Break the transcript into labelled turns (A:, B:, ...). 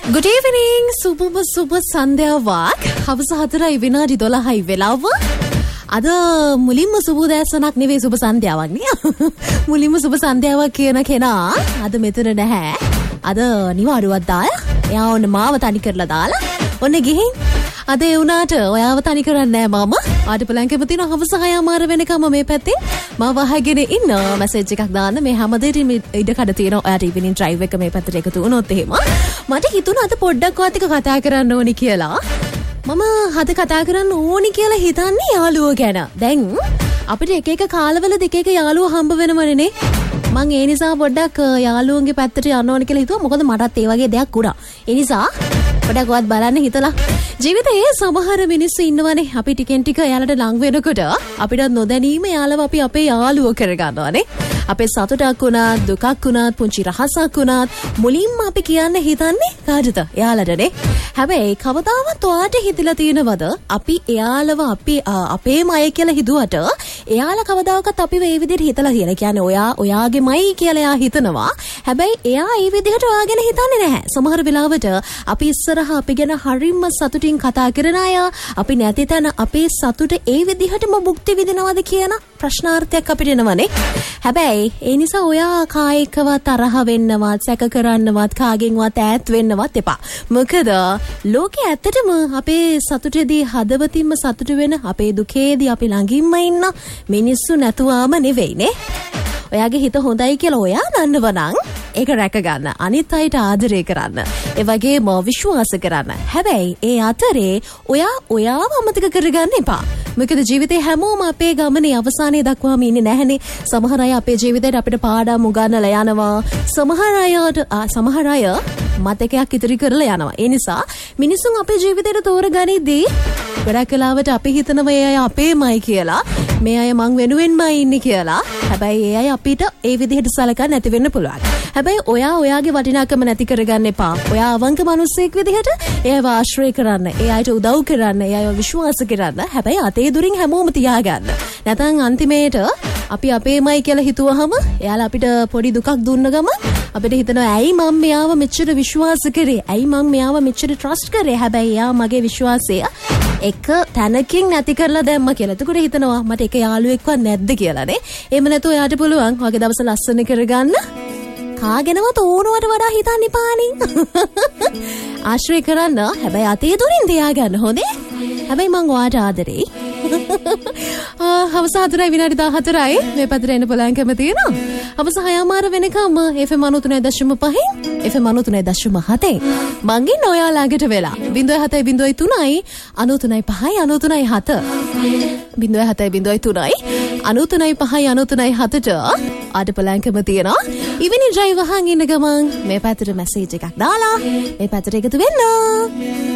A: Good evening, සුබ සන්ධ්‍යාවක්. හවස 4යි විනාඩි 12යි වෙලාව. අද මුලින්ම සුබ දැසනක් නෙවෙයි සුබ සන්ධ්‍යාවක් නේ. මුලින්ම සුබ සන්ධ්‍යාවක් කියන කෙනා අද මෙතන නැහැ. අද නිවාඩුවක් දාලා එයා ඔන්න මාව තනි කරලා දාලා ඔන්න ගිහින් අද ඒ උනාට ඔයාව තනි කරන්නේ නැහැ මම. ආට බලංකෙම තියෙන හවස 6:00 වෙනකම් මේ පැත්තේ මම වහගෙන ඉන්න මැසේජ් එකක් දාන්න මේ හැමදේටම ඉඩ කඩ තියෙනවා. ඔයාට ඉවිනින් ඩ්‍රයිව් එක මේ පැත්තට එකතු වුණොත් එහෙම මට හිතුණා අද පොඩ්ඩක් වාතික කතා කරන්න ඕනි කියලා. මම අද කතා කරන්න ඕනි කියලා හිතන්නේ යාළුවෝ ගැන. දැන් අපිට එක එක කාලවල දෙක එක යාළුවෝ හම්බ වෙනවනේ. මං ඒ නිසා පොඩ්ඩක් යාළුවන්ගේ පැත්තට යන්න ඕනි කියලා හිතුවා. මොකද මටත් ඒ වගේ දෙයක් වුණා. ඒ නිසා පොඩ්ඩක් වත් බලන්න හිතලා ජීවිතයේ සමහර මිනිස්සු ඉන්නවනේ අපි ටිකෙන් ටික එයාලට ලං වෙනකොට අපිට නොදැනීම යාළුව අපි අපේ යාළුවෝ කරගන්නවානේ. අපේ සතුටක් වුණත් දුකක් වුණත් පුංචි රහසක් වුණත් මුලින්ම අපි කියන්න හිතන්නේ කාටද? එයාලටනේ. හැබැයි කවදාවත් ඔයාට හිතලා තියෙනවද අපි එයාලව අපේම අය කියලා හිතුවට එයාලා කවදාකවත් අපිව ඒ විදිහට හිතලා කියලා. කියන්නේ ඔයාගේමයි කියලා එයා හිතනවා. හැබැයි එයා ඒ විදිහට ඔයා ගැන හිතන්නේ නැහැ. සමහර වෙලාවට අපි ඉස්සරහ අපි ගැන හරිම සතුටින් කතා කරන අය අපි නැති තැන අපේ සතුට ඒ විදිහටම භුක්ති විඳිනවද කියන ප්‍රශ්නාර්ථයක් අපිට එනවනේ. හැබැයි ඒ නිසා ඔයා කායිකව තරහ වෙන්නවත් සැක කරන්නවත් කාගෙන්වත් ඈත් වෙන්නවත් එපා. මොකද ලෝකේ ඇත්තටම අපේ සතුටේදී හදවතින්ම සතුට වෙන අපේ දුකේදී අපි ළඟින්ම ඉන්න මිනිස්සු නැතුවම නෙවෙයිනේ. ඔයාගේ හිත හොඳයි කියලා ඔයා දන්නව නම් ඒක රැක ගන්න. අනිත් අයට ආදරය කරන්න. ඒ වගේම විශ්වාස කරන්න. හැබැයි ඒ අතරේ ඔයාව අමතක කරගන්න එපා. මොකද ජීවිතේ හැමෝම අපේ ගමනේ අවසානයේ දක්වාම ඉන්නේ නැහනේ. සමහර අය අපේ ජීවිතේට අපිට පාඩම් උගන්වලා යනවා. සමහර අය මතකයක් ඉදිරි කරලා යනවා. ඒ නිසා මිනිසුන් අපේ ජීවිතේට තෝරගනිද්දී ගොඩක් වෙලාවට අපි හිතනවා ඒ අය අපේමයි කියලා. මේ අය මං වෙනුවෙන්මයි ඉන්නේ කියලා. හැබැයි ඒ අය අපිට ඒ විදිහට සලකන්න නැති වෙන්න පුළුවන්. හැබැයි ඔයාගේ වටිනාකම නැති කරගන්න එපා. ඔයා අවංක මිනිස්සෙක් විදිහට ඒව ආශ්‍රය කරන්න. ඒ අයට උදව් කරන්න. ඒ අයව විශ්වාස කරන්න. හැබැයි අතේ දුරින් හැමෝම තියාගන්න. නැත්නම් අන්තිමේට අපි අපේමයි කියලා හිතුවහම එයාලා අපිට පොඩි දුකක් දුන්න ගම අපිට හිතනවා ඇයි මම මෙයාව මෙච්චර විශ්වාස කරේ? ඇයි මම මෙයාව මෙච්චර ට්‍රස්ට් කරේ? හැබැයි එයා මගේ විශ්වාසය එක තැනකින් නැති කරලා දැම්ම කියලා. එතකොට හිතනවා මට එක යාළුවෙක්වත් නැද්ද කියලානේ. එහෙම නැතුව එයාට පුළුවන් වගේ දවස් ලස්සන කරගන්න. කාගෙනවත් ඕනවට වඩා හිතන්න එපානේ. ආශ්‍රය කරන්න. හැබැයි අතේ දුරින් තියාගන්න හොඳේ. හැබැයි මං ඔයාට ආදරෙයි. හවස 4යි විනාඩි 14යි මේ පැත්තට එන්න බලංකම තියෙනවා. හවස 6:00 වෙනකම් FM 93.5 FM 93.7 මං ඉන්න ඔයා ළඟට වෙලා 0703යි 93.5 0703යි 93.5 ආඩ බලංකම තියෙනවා. ඉවෙනි ඩ්‍රයිව් අහන් ඉන්න ගමන් මේ පැත්තට මැසේජ් එකක් දාලා මේ පැත්තට එකතු වෙන්න.